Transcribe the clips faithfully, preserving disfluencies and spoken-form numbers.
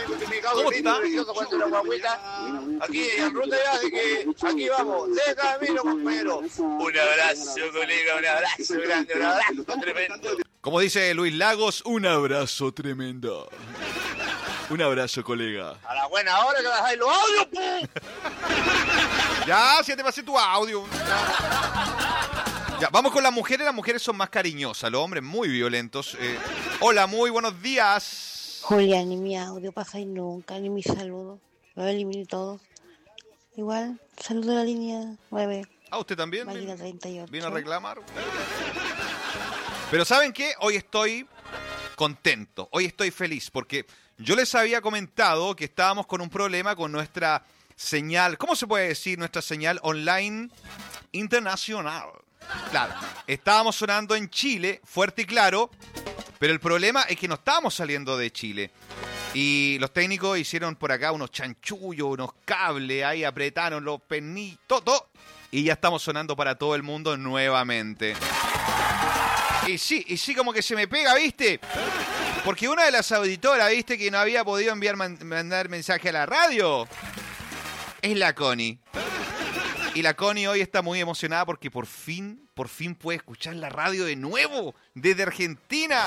¿Cómo está? Cuando la guaguita, aquí en ruta ya, así que aquí vamos, de camino, compañero. Un abrazo, colega, un abrazo grande, un abrazo tremendo. Como dice Luis Lagos, un abrazo tremendo. Un abrazo, colega. A la buena hora que bajáis los audios, ¡pum! Ya, si te pasé tu audio. Ya, vamos con las mujeres. Las mujeres son más cariñosas, los hombres muy violentos. Eh, hola, muy buenos días. Julián, ni mi audio pasa y nunca, ni mi saludo. Lo eliminé todo. Igual, saludo a la línea nueve. Ah, ¿usted también? Máquina treinta y ocho. ¿Vino a reclamar? Pero ¿saben qué? Hoy estoy contento, hoy estoy feliz, porque yo les había comentado que estábamos con un problema con nuestra señal, ¿cómo se puede decir? Nuestra señal online internacional. Claro, estábamos sonando en Chile, fuerte y claro, pero el problema es que no estábamos saliendo de Chile. Y los técnicos hicieron por acá unos chanchullos, unos cables, ahí apretaron los pernillos, todo, y ya estamos sonando para todo el mundo nuevamente. Y sí, y sí como que se me pega, ¿viste? Porque una de las auditoras, ¿viste? Que no había podido enviar man- mandar mensaje a la radio, es la Connie. Y la Connie hoy está muy emocionada porque por fin, por fin puede escuchar la radio de nuevo desde Argentina.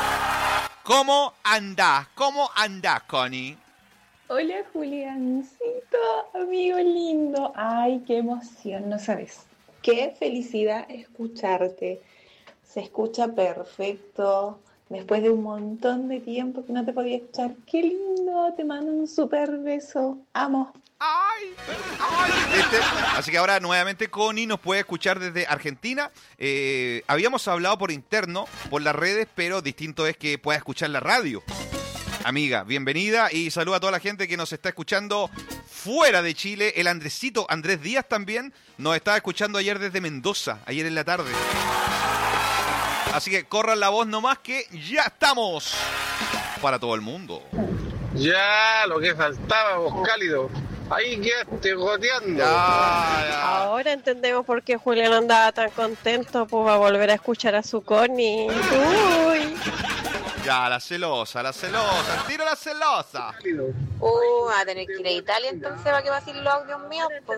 ¿Cómo andás? ¿Cómo andás, Connie? Hola, Juliancito, amigo lindo. Ay, qué emoción, no sabes. Qué felicidad escucharte. Se escucha perfecto. Después de un montón de tiempo que no te podía escuchar. Qué lindo, te mando un súper beso. Amo. ¡Ay! ¡Ay! Este, así que ahora nuevamente Connie nos puede escuchar desde Argentina. Eh, habíamos hablado por interno, por las redes, pero distinto es que pueda escuchar la radio. Amiga, bienvenida y saluda a toda la gente que nos está escuchando fuera de Chile. El Andresito, Andrés Díaz también, nos estaba escuchando ayer desde Mendoza, ayer en la tarde. Así que corran la voz nomás que ya estamos para todo el mundo. Ya, lo que faltaba, vos cálido. Ahí quedaste goteando. Ya, ya. Ahora entendemos por qué Julián andaba tan contento, pues va a volver a escuchar a su Connie. Uy. Ya, la celosa, la celosa, el tiro a la celosa. Uh, a tener que ir a Italia entonces para que va a decir los audios míos. Pues.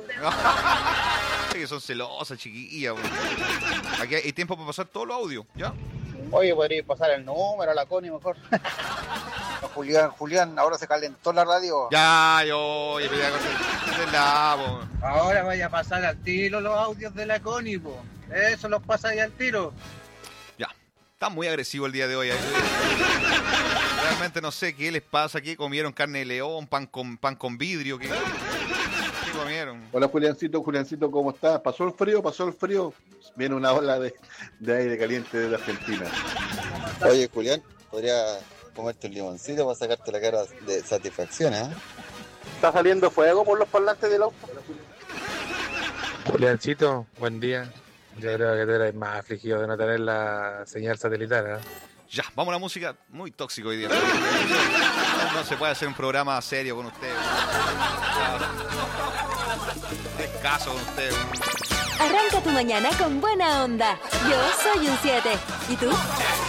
Sí, que son celosas, chiquillas. Aquí hay tiempo para pasar todos los audios, ¿ya? Oye, podría pasar el número a la Connie mejor. Julián, Julián, ahora se calentó la radio. Ya, yo, ya, ya, ya, Ahora vaya a pasar al tiro los audios de la Connie, po. Eso los pasa ahí al tiro. Ya, está muy agresivo el día de hoy. ¿eh? Realmente no sé qué les pasa, qué comieron carne de león, pan con, pan con vidrio, qué, qué comieron. Hola Juliancito, Juliancito, ¿cómo estás? ¿Pasó el frío? ¿Pasó el frío? Viene una ola de, de aire caliente de la Argentina. Oye, Julián, podría comerte un limoncito para sacarte la cara de satisfacción, ¿eh? ¿Está saliendo fuego por los parlantes del auto? Juliancito, buen día. Yo creo que tú eres más afligido de no tener la señal satelital, ¿eh? Ya, vamos a la música. Muy tóxico hoy día. No, no se puede hacer un programa serio con ustedes. Descaso con ustedes. Arranca tu mañana con buena onda. Yo soy un siete. ¿Y tú?